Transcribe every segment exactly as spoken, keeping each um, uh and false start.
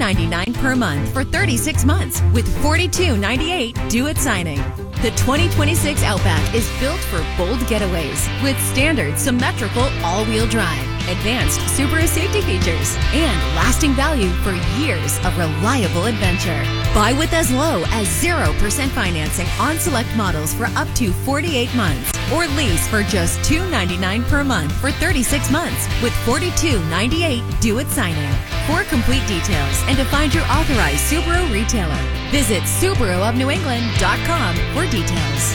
ninety-nine per month for thirty-six months with forty-two ninety-eight due at signing. The twenty twenty-six Outback is built for bold getaways with standard symmetrical all-wheel drive, advanced Subaru safety features, and lasting value for years of reliable adventure. Buy with as low as zero percent financing on select models for up to forty-eight months, or lease for just two ninety-nine per month for thirty-six months with forty-two ninety-eight due at signing. For complete details and to find your authorized Subaru retailer, visit Subaru of New England dot com for details.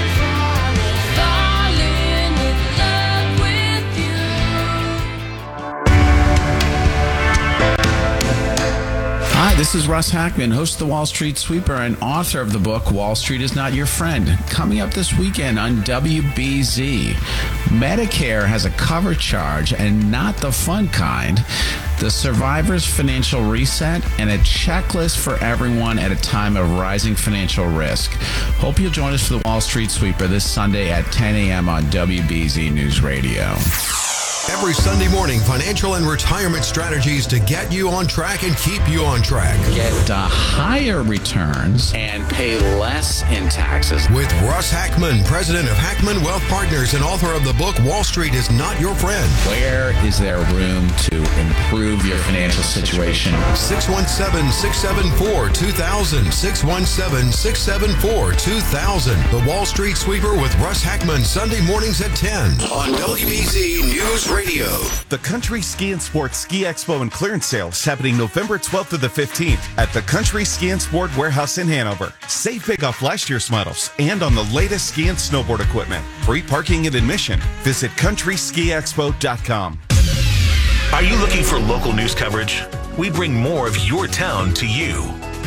Hi, this is Russ Hackman, host of the Wall Street Sweeper and author of the book Wall Street is Not Your Friend. Coming up this weekend on W B Z, Medicare has a cover charge and not the fun kind, the survivor's financial reset, and a checklist for everyone at a time of rising financial risk. Hope you'll join us for the Wall Street Sweeper this Sunday at ten a.m. on W B Z News Radio. Every Sunday morning, financial and retirement strategies to get you on track and keep you on track. Get uh, higher returns and pay less in taxes. With Russ Hackman, president of Hackman Wealth Partners and author of the book Wall Street is Not Your Friend. Where is there room to improve your financial situation? six one seven, six seven four, two thousand. six one seven, six seven four, two thousand. The Wall Street Sweeper with Russ Hackman, Sunday mornings at ten on W B Z News Radio. Radio. The Country Ski and Sport Ski Expo and Clearance Sale is happening November twelfth to the fifteenth at the Country Ski and Sport Warehouse in Hanover. Save big off last year's models and on the latest ski and snowboard equipment. Free parking and admission. Visit country ski expo dot com. Are you looking for local news coverage? We bring more of your town to you.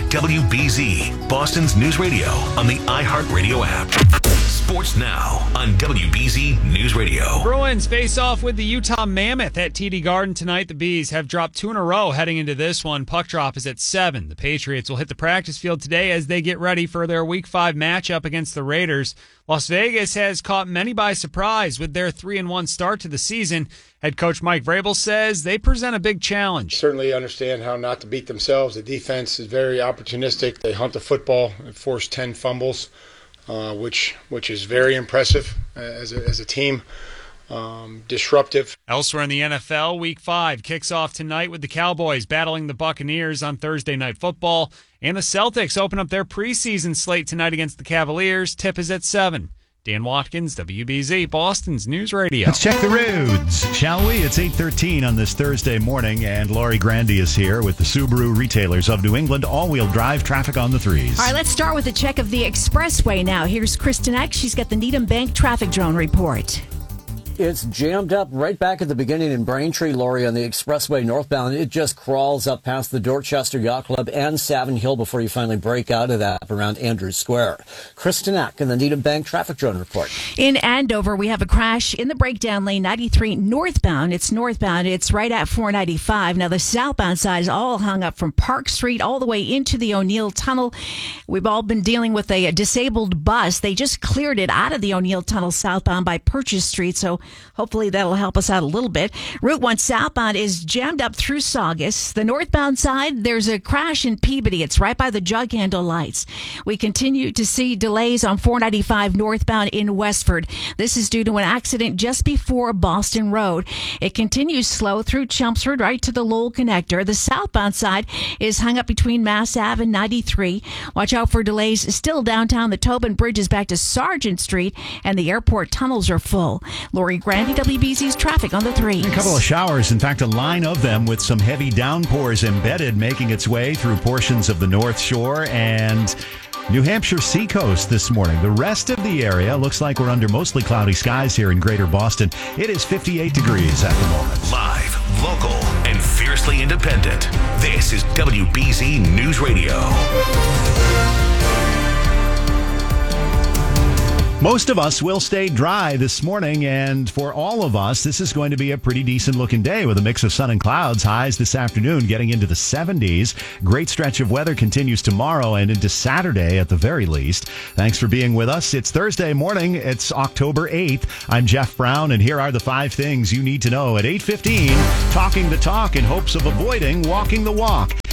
W B Z, Boston's news radio on the iHeartRadio app. Sports now on W B Z News Radio. Bruins face off with the Utah Mammoth at T D Garden tonight. The Bees have dropped two in a row heading into this one. Puck drop is at seven. The Patriots will hit the practice field today as they get ready for their Week five matchup against the Raiders. Las Vegas has caught many by surprise with their three and one start to the season. Head coach Mike Vrabel says they present a big challenge. Certainly understand how not to beat themselves. The defense is very opportunistic. They hunt the football and force ten fumbles. Uh, which which is very impressive as a, as a team, um, disruptive. Elsewhere in the N F L, Week five kicks off tonight with the Cowboys battling the Buccaneers on Thursday Night Football, and the Celtics open up their preseason slate tonight against the Cavaliers. Tip is at seven. Dan Watkins, W B Z, Boston's News Radio. Let's check the roads, shall we? It's eight thirteen on this Thursday morning, and Lori Grandy is here with the Subaru Retailers of New England, all-wheel drive traffic on the threes. All right, let's start with a check of the expressway now. Here's Kristen Eck. She's got the Needham Bank traffic drone report. It's jammed up right back at the beginning in Braintree, Lori, on the expressway northbound. It just crawls up past the Dorchester Yacht Club and Savin Hill before you finally break out of that around Andrews Square. Kristen Eck in the Needham Bank traffic drone report. In Andover, we have a crash in the breakdown lane, ninety-three northbound. It's northbound. It's right at four ninety-five. Now, the southbound side is all hung up from Park Street all the way into the O'Neill Tunnel. We've all been dealing with a, a disabled bus. They just cleared it out of the O'Neill Tunnel southbound by Purchase Street, so hopefully that'll help us out a little bit. Route one southbound is jammed up through Saugus. The northbound side, there's a crash in Peabody. It's right by the jug handle lights. We continue to see delays on four ninety-five northbound in Westford. This is due to an accident just before Boston Road. It continues slow through Chelmsford right to the Lowell Connector. The southbound side is hung up between Mass Ave and ninety-three. Watch out for delays still downtown. The Tobin Bridge is back to Sargent Street, and the airport tunnels are full. Lori Grandy, W B Z's traffic on the threes. A couple of showers, in fact, a line of them with some heavy downpours embedded, making its way through portions of the North Shore and New Hampshire Seacoast this morning. The rest of the area looks like we're under mostly cloudy skies here in Greater Boston. It is fifty-eight degrees at the moment. Live, local, and fiercely independent. This is W B Z News Radio. Most of us will stay dry this morning, and for all of us, this is going to be a pretty decent-looking day with a mix of sun and clouds. Highs this afternoon getting into the seventies. Great stretch of weather continues tomorrow and into Saturday at the very least. Thanks for being with us. It's Thursday morning. It's October eighth. I'm Jeff Brown, and here are the five things you need to know at eight fifteen. Talking the talk in hopes of avoiding walking the walk.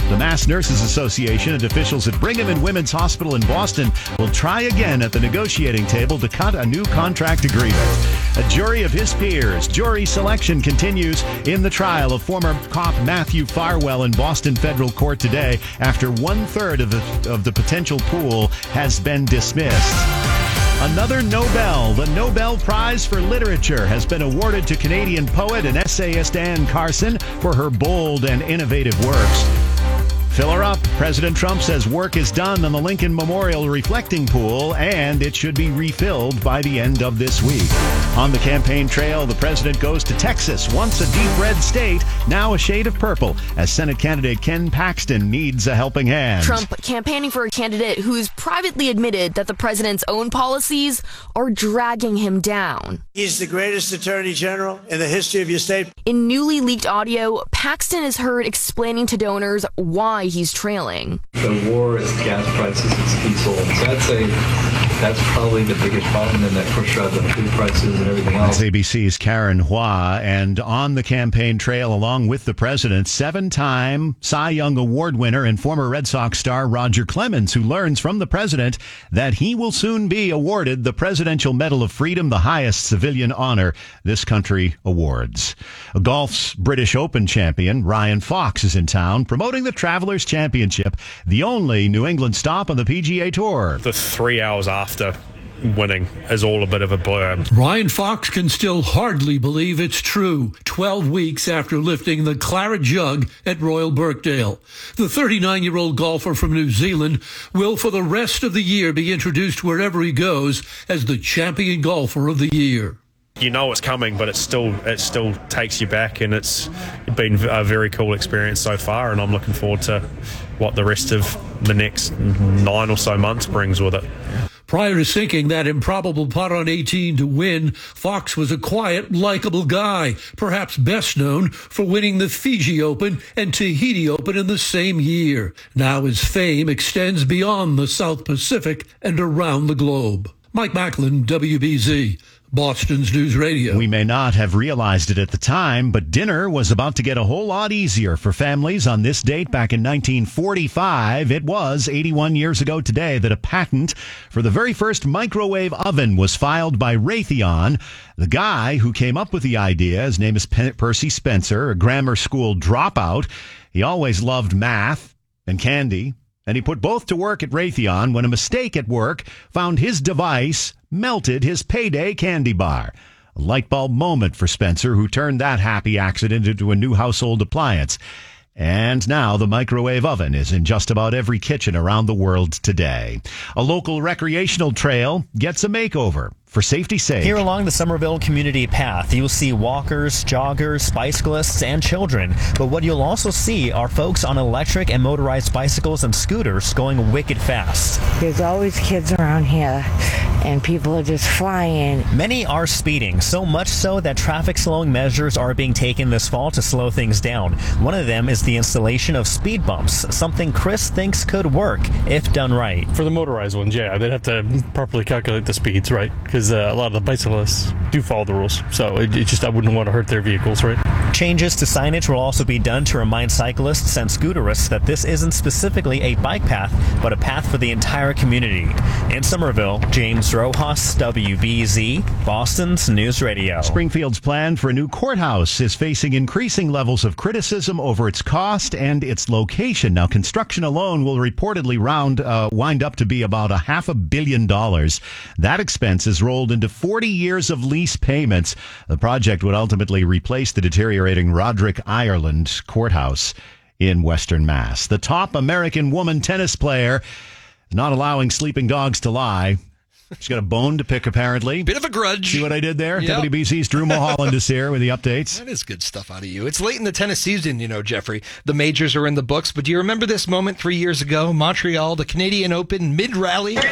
The Mass Nurses Association and officials at Brigham and Women's Hospital in Boston will try again at the negotiating table to cut a new contract agreement. A jury of his peers. Jury selection continues in the trial of former cop Matthew Farwell in Boston federal court today after one-third of the, of the potential pool has been dismissed. Another Nobel. The Nobel Prize for Literature has been awarded to Canadian poet and essayist Anne Carson for her bold and innovative works. Fill her up. President Trump says work is done on the Lincoln Memorial reflecting pool, and it should be refilled by the end of this week. On the campaign trail, the president goes to Texas, once a deep red state, now a shade of purple, as Senate candidate Ken Paxton needs a helping hand. Trump campaigning for a candidate who's privately admitted that the president's own policies are dragging him down. He's the greatest attorney general in the history of your state. In newly leaked audio, Paxton is heard explaining to donors why he's trailing. The war is gas prices, it's diesel. So I'd say that's probably the biggest problem, and that push up the food prices and everything else. That's A B C's Karen Hua, and on the campaign trail, along with the president, seven-time Cy Young Award winner and former Red Sox star Roger Clemens, who learns from the president that he will soon be awarded the Presidential Medal of Freedom, the highest civilian honor this country awards. Golf's British Open champion Ryan Fox is in town promoting the Travelers Championship, the only New England stop on the P G A Tour. The three hours after winning is all a bit of a blur. Ryan Fox can still hardly believe it's true. twelve weeks after lifting the claret jug at Royal Birkdale. The thirty-nine-year-old golfer from New Zealand will for the rest of the year be introduced wherever he goes as the champion golfer of the year. You know it's coming, but it still it still takes you back, and it's been a very cool experience so far, and I'm looking forward to what the rest of the next nine or so months brings with it. Prior to sinking that improbable putt on eighteen to win, Fox was a quiet, likable guy, perhaps best known for winning the Fiji Open and Tahiti Open in the same year. Now his fame extends beyond the South Pacific and around the globe. Mike Macklin, W B Z. Boston's News Radio. We may not have realized it at the time, but dinner was about to get a whole lot easier for families on this date back in nineteen forty-five. It was eighty-one years ago today that a patent for the very first microwave oven was filed by Raytheon. The guy who came up with the idea, his name is Percy Spencer, a grammar school dropout. He always loved math and candy, and he put both to work at Raytheon when a mistake at work found his device melted his payday candy bar. A light bulb moment for Spencer, who turned that happy accident into a new household appliance. And now the microwave oven is in just about every kitchen around the world today. A local recreational trail gets a makeover for safety's sake. Here along the Somerville Community Path, you'll see walkers, joggers, bicyclists, and children. But what you'll also see are folks on electric and motorized bicycles and scooters going wicked fast. There's always kids around here, and people are just flying. Many are speeding, so much so that traffic slowing measures are being taken this fall to slow things down. One of them is the installation of speed bumps, something Chris thinks could work if done right. For the motorized ones, yeah, they'd have to properly calculate the speeds, right? Because uh, a lot of the bicyclists do follow the rules, so it, it just I wouldn't want to hurt their vehicles, right? Changes to signage will also be done to remind cyclists and scooterists that this isn't specifically a bike path, but a path for the entire community. In Somerville, James Rojas, W B Z, Boston's News Radio. Springfield's plan for a new courthouse is facing increasing levels of criticism over its cost and its location. Now, construction alone will reportedly round uh, wind up to be about a half a billion dollars. That expense is rolled into forty years of lease payments. The project would ultimately replace the deteriorating Roderick Ireland Courthouse in Western Mass. The top American woman tennis player not allowing sleeping dogs to lie. She's got a bone to pick, apparently. Bit of a grudge. See what I did there? Yep. W B C's Drew Mulholland is here with the updates. That is good stuff out of you. It's late in the tennis season, you know, Jeffrey. The majors are in the books, but do you remember this moment three years ago? Montreal, the Canadian Open, mid-rally. Oh,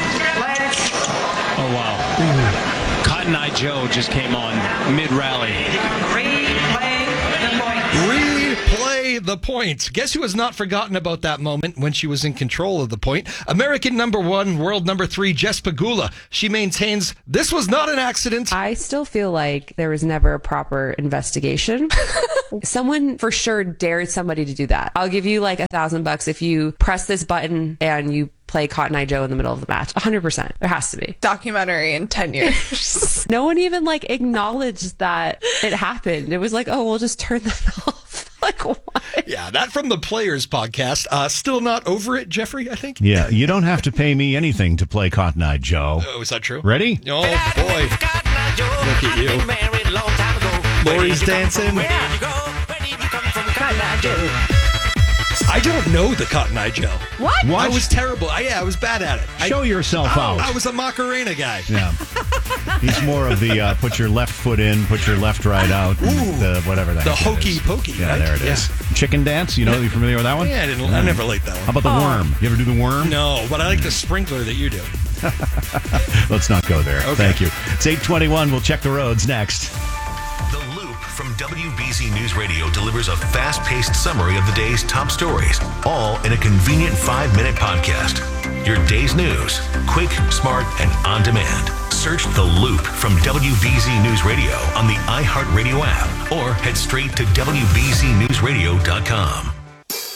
wow. Ooh. Cotton Eye Joe just came on mid-rally. Replay play the point. Guess who has not forgotten about that moment when she was in control of the point? American number one, world number three, Jess Pegula. She maintains this was not an accident. I still feel like there was never a proper investigation. Someone for sure dared somebody to do that. I'll give you like a thousand bucks if you press this button and you play Cotton Eye Joe in the middle of the match. one hundred percent. There has to be. Documentary in ten years. No one even like acknowledged that it happened. It was like, oh, we'll just turn that off. Like, what? Yeah, that from the Players podcast. Uh, still not over it, Jeffrey, I think? Yeah, you don't have to pay me anything to play Cotton Eye Joe. Oh, is that true? Ready? Oh, boy. Look at you. Lori's dancing. Cotton Eye Joe. I don't know the Cotton Eye Joe. What? What? I was terrible. I, yeah, I was bad at it. Show I, yourself oh, out. I was a Macarena guy. Yeah. He's more of the uh, put your left foot in, put your left right out, and the whatever that The heck it hokey is. pokey. Yeah, right? there it is. Yeah. Chicken dance. You know, you familiar with that one? Yeah, I didn't. I never liked that one. How about the Oh. worm? You ever do the worm? No, but I like the sprinkler that you do. Let's not go there. Okay. Thank you. It's eight twenty-one. We'll check the roads next. The Loop from W B Z News Radio delivers a fast-paced summary of the day's top stories, all in a convenient five-minute podcast. Your day's news, quick, smart, and on demand. Search The Loop from W B Z News Radio on the iHeartRadio app or head straight to W B Z News Radio dot com.